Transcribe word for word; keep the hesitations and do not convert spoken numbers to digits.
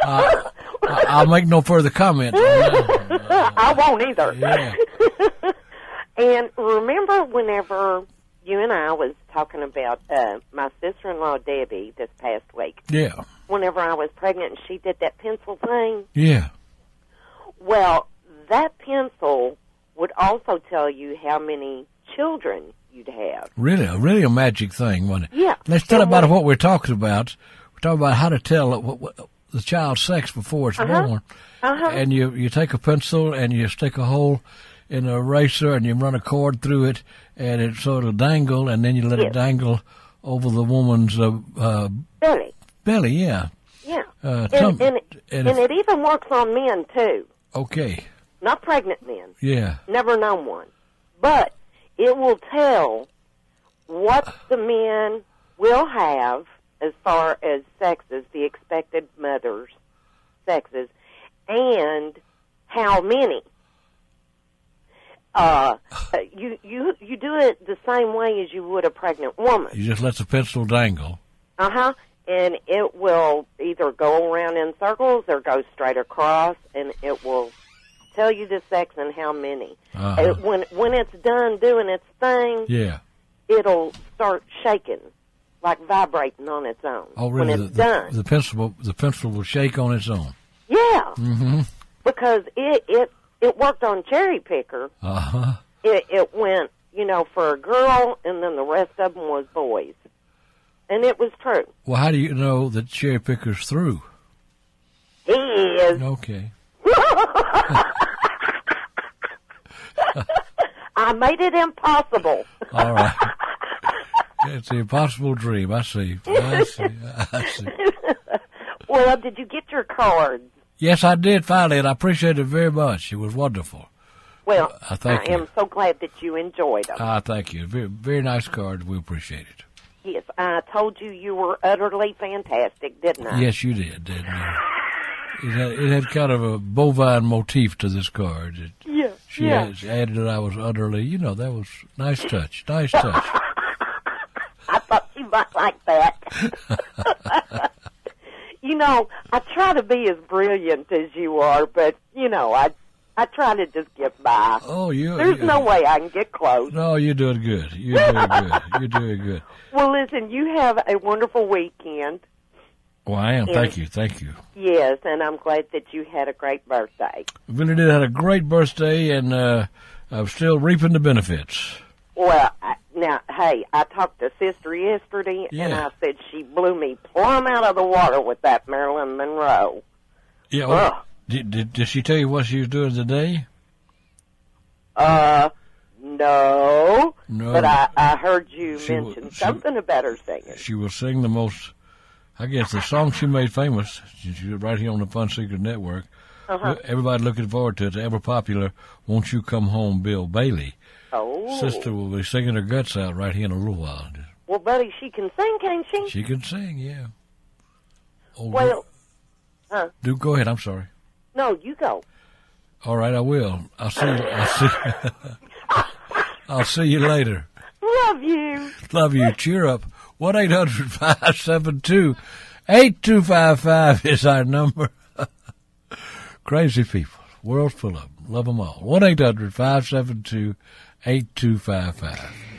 uh, I'll make no further comment. Uh, I won't either. Yeah. And remember whenever you and I was talking about uh, my sister-in-law, Debbie, this past week? Yeah. Whenever I was pregnant and she did that pencil thing? Yeah. Well, that pencil would also tell you how many children you'd have. Really, really a magic thing, wasn't it? Yeah. Let's tell It about was. what we're talking about. We're talking about how to tell what, what, the child's sex before it's Uh-huh. born. Uh-huh. And you, you take a pencil and you stick a hole in a eraser and you run a cord through it and it sort of dangle and then you let Yes. it dangle over the woman's uh, uh, Belly. belly. Yeah. Yeah. Uh, and, tum- and, and and if- it even works on men, too. Okay. Not pregnant men. Yeah. Never known one. But it will tell what the men will have as far as sexes, the expected mother's sexes, and how many. Uh, you, you, you do it the same way as you would a pregnant woman. You just let the pencil dangle. Uh-huh. And it will either go around in circles or go straight across, and it will tell you the sex and how many. Uh-huh. It, when when it's done doing its thing, Yeah. it'll start shaking, like vibrating on its own. Oh, really? When The, it's the, done. the pencil, the pencil will shake on its own. Yeah. Mm-hmm. Because it, it, it worked on Cherry Picker. Uh-huh. It, it went, you know, for a girl, and then the rest of them was boys. And it was true. Well, how do you know that Cherry Picker's through? He is. Okay. I made it impossible. All right. It's the impossible dream. I see. I see. I see. Well, did you get your cards? Yes, I did finally, and I appreciate it very much. It was wonderful. Well, I thank I you. am so glad that you enjoyed them. Ah, thank you. Very, very nice card. We appreciate it. Yes, I told you you were utterly fantastic, didn't I? Yes, you did, didn't you? It had, it had kind of a bovine motif to this card. It, Yeah. she yeah. had- she added that I was utterly, you know, that was nice touch. Nice touch. I thought you might like that. You know, I try to be as brilliant as you are, but, you know, I I try to just get by. Oh, you. There's you, no way I can get close. No, you're doing good. You're doing good. You're doing good. Well, listen, you have a wonderful weekend. Well, I am. And- Thank you. Thank you. Yes, and I'm glad that you had a great birthday. Really did had a great birthday, and uh, I'm still reaping the benefits. Well, I, now, hey, I talked to Sister yesterday, and Yeah. I said she blew me plumb out of the water with that Marilyn Monroe. Yeah. Ugh. Well, did, did did she tell you what she was doing today? Uh, no. No. But I, I heard you She wa- mention she- something about her singing. She will sing the most, I guess, the song she made famous. She, she was right here on the Fun Seekers Network. Uh-huh. Everybody looking forward to it. The ever popular "Won't You Come Home," Bill Bailey. Oh. Sister will be singing her guts out right here in a little while. Well, buddy, she can sing, can't she? She can sing, yeah. Oh, Well, huh? do go ahead. I'm sorry. No, you go. All right, I will. I'll see. You, I'll see. I'll see you later. Love you. Love you. Cheer up. One eight hundred five seven two eight two five five is our number. Crazy people. World full of them. Love them all. One eight hundred five seven two eight two five five.